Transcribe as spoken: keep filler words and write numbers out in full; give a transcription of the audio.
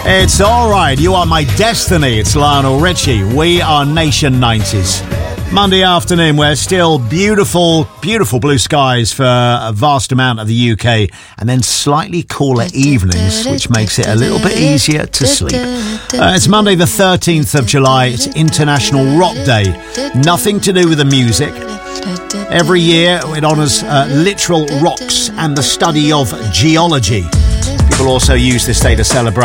It's all right. You are my destiny. It's Lionel Richie. We are Nation nineties. Monday afternoon, we're still beautiful, beautiful blue skies for a vast amount of the U K, and then slightly cooler evenings, which makes it a little bit easier to sleep. Uh, it's Monday the thirteenth of July. It's International Rock Day. Nothing to do with the music. Every year it honours uh, literal rocks and the study of geology. People also use this day to celebrate